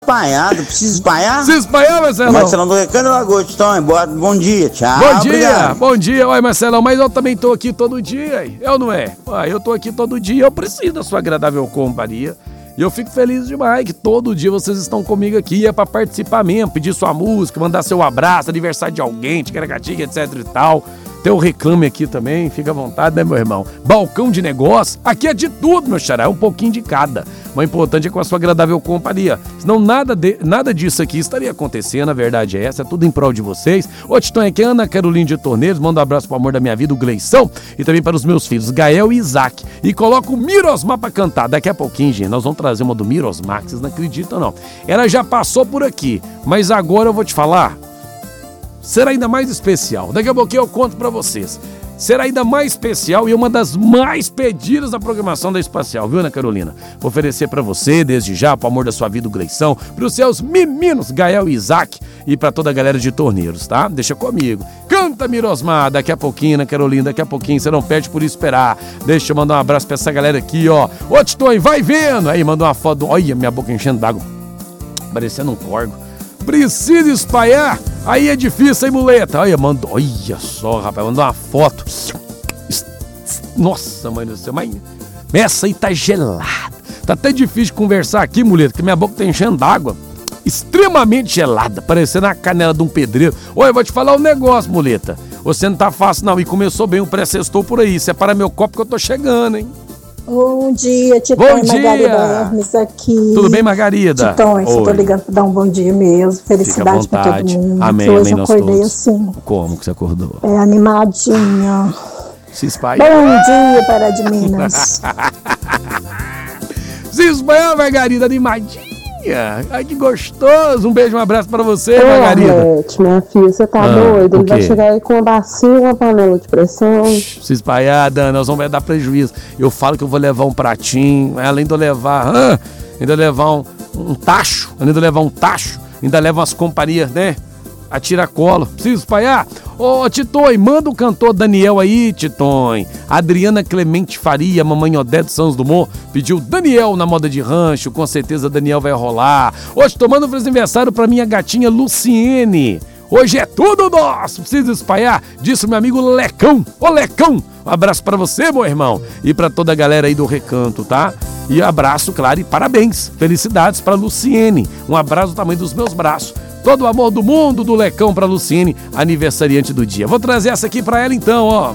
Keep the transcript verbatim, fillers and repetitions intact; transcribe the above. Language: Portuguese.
Espalhado, precisa espalhar? Precisa espalhar, Marcelão? Marcelão do Recanto Lagoa, então, bora, bom dia, tchau. Bom dia, obrigado. bom dia. Oi, Marcelão, mas eu também tô aqui todo dia, hein? Eu não é? Ué, eu tô aqui todo dia, eu preciso da sua agradável companhia. E eu fico feliz demais que todo dia vocês estão comigo aqui, é pra participar mesmo, pedir sua música, mandar seu abraço, aniversário de alguém, ticaracatica, etc e tal. Tem o Reclame aqui também, fica à vontade, né, meu irmão? Balcão de negócio, aqui é de tudo, meu xará, é um pouquinho de cada. Mas o importante é com a sua agradável companhia. Senão nada, de, nada disso aqui estaria acontecendo, a verdade é essa, é tudo em prol de vocês. Ô, Titão, aqui é Ana Carolina de Torneiros, manda um abraço pro amor da minha vida, o Gleição, e também para os meus filhos, Gael e Isaac. E coloca o Mirosmar pra cantar. Daqui a pouquinho, gente, nós vamos trazer uma do Mirosmar, que vocês não acreditam, não. Ela já passou por aqui, mas agora eu vou te falar, será ainda mais especial. Daqui a pouquinho eu conto pra vocês. Será ainda mais especial e uma das mais pedidas da programação da Espacial, viu, Ana Carolina? Vou oferecer pra você, desde já, pro amor da sua vida, o Gleição, pros seus meninos, Gael e Isaac, e pra toda a galera de Torneiros, tá? Deixa comigo. Canta, Mirosmar, daqui a pouquinho, Ana Carolina, daqui a pouquinho, você não perde por esperar. Deixa eu mandar um abraço pra essa galera aqui, ó. Ô, Titão, vai vendo! Aí, manda uma foto, olha, minha boca enchendo d'água, parecendo um corgo. Precisa espalhar? Aí é difícil, hein, muleta? Olha, manda, olha só, rapaz, mandou uma foto. Nossa, mãe do céu, mas essa aí tá gelada. Tá até difícil de conversar aqui, muleta, porque minha boca tá enchendo d'água. Extremamente gelada, parecendo a canela de um pedreiro. Olha, eu vou te falar um negócio, muleta. Você não tá fácil, não. E começou bem o pré-sextou por aí. Separa meu copo que eu tô chegando, hein? Bom dia, Titão. Bom e dia. Margarida Hermes aqui. Tudo bem, Margarida? Titão, eu tô ligando pra dar um bom dia mesmo. Felicidade pra todo mundo. Amém, que hoje amém, eu nós acordei todos. assim. Como que você acordou? É, animadinha. Se espalha. Bom dia, Pará de Minas. Se espalha, Margarida, animadinha. Ai, que gostoso. Um beijo, um abraço pra você, Ô, Margarida. Arlete, minha filha, você tá Ah, doido? o Ele vai quê? chegar aí com uma bacia e uma panela de pressão. Se espalhar, Dana, nós vamos dar prejuízo. Eu falo que eu vou levar um pratinho, além de eu levar, ah, ainda levar um, um tacho, além de eu levar um tacho, ainda leva umas companhias, né? A tiracolo. Precisa espalhar? Ô, Titões, manda o cantor Daniel aí, Titões. Adriana Clemente Faria, mamãe Odete Santos Dumont, pediu Daniel na moda de rancho, com certeza Daniel vai rolar. Hoje tomando um feliz aniversário pra minha gatinha Luciene. Hoje é tudo nosso, precisa espalhar, disse o meu amigo Lecão. Ô, Lecão, um abraço pra você, meu irmão, e pra toda a galera aí do Recanto, tá? E abraço, claro, e parabéns, felicidades pra Luciene. Um abraço do tamanho dos meus braços. Todo o amor do mundo do Lecão pra Luciene, aniversariante do dia. Vou trazer essa aqui pra ela então, ó.